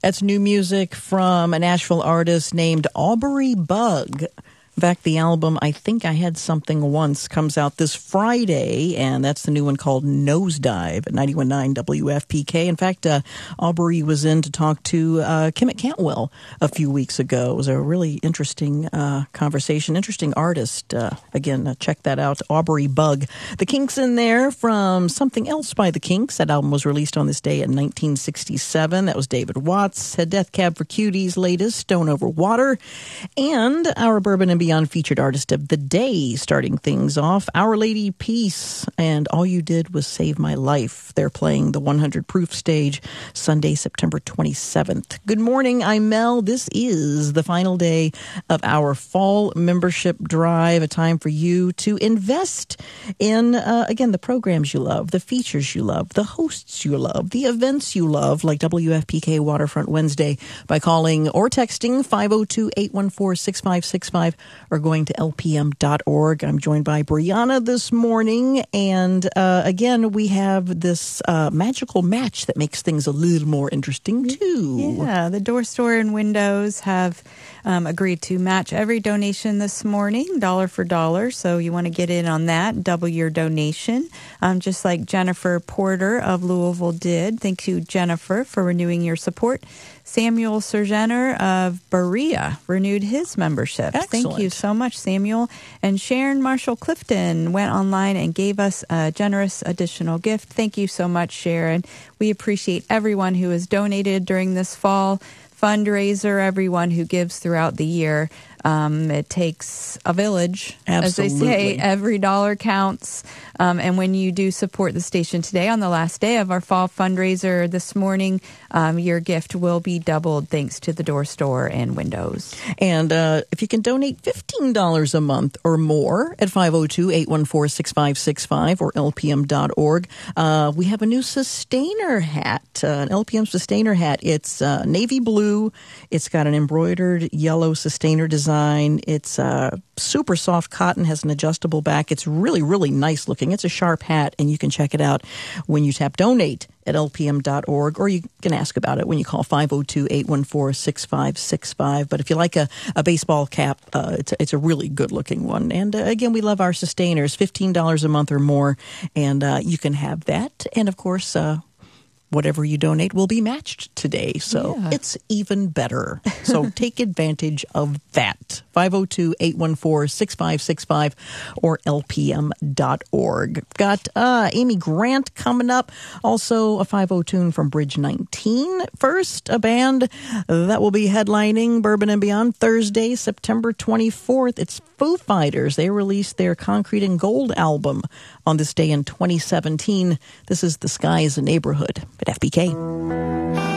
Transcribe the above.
That's new music from a Nashville artist named Aubrey Bug. In fact, the album I Think I Had Something Once comes out this Friday, and that's the new one called Nosedive at 91.9 WFPK. In fact, Aubrey was in to talk to Kimmett Cantwell a few weeks ago. It was a really interesting conversation, interesting artist. Again, check that out, Aubrey Bug. The Kinks in there from Something Else by the Kinks. That album was released on this day in 1967. That was David Watts. Had Death Cab for Cutie's latest, Stone Over Water. And our Bourbon and Beyond featured artist of the day, starting things off, Our Lady Peace, and All You Did Was Save My Life. They're playing the 100 Proof stage Sunday, September 27th. Good morning, I'm Mel. This is the final day of our fall membership drive, a time for you to invest in, again, the programs you love, the features you love, the hosts you love, the events you love, like WFPK Waterfront Wednesday, by calling or texting 502-814-6565 or going to lpm.org. I'm joined by Brianna this morning, and again, we have this magical match that makes things a little more interesting, too. Yeah, the Door Store and Windows have agreed to match every donation this morning, dollar for dollar, so you want to get in on that, double your donation, just like Jennifer Porter of Louisville did. Thank you, Jennifer, for renewing your support. Samuel Sergener of Berea renewed his membership. Excellent. Thank you so much, Samuel. And Sharon Marshall Clifton went online and gave us a generous additional gift. Thank you so much, Sharon. We appreciate everyone who has donated during this fall fundraiser, everyone who gives throughout the year. It takes a village, Absolutely. As they say. Every dollar counts. And when you do support the station today on the last day of our fall fundraiser this morning, your gift will be doubled thanks to the Door Store and Windows. And if you can donate $15 a month or more at 502-814-6565 or lpm.org, we have a new Sustainer hat, an LPM Sustainer hat. It's navy blue. It's got an embroidered yellow Sustainer design. It's super soft cotton, has an adjustable back. It's really, really nice looking. It's a sharp hat, and you can check it out when you tap donate at lpm.org, or you can ask about it when you call 502-814-6565. But if you like a baseball cap, it's a really good-looking one. And again, we love our Sustainers, $15 a month or more, and you can have that. And, of course, whatever you donate will be matched today, so It's even better. So take advantage of that. 502-814-6565 or lpm.org. Got Amy Grant coming up. Also a 5:00 tune from Bridge 19. First, a band that will be headlining Bourbon and Beyond Thursday, September 24th. It's Foo Fighters. They released their Concrete and Gold album on this day in 2017. This is The Sky is a Neighborhood at FBK.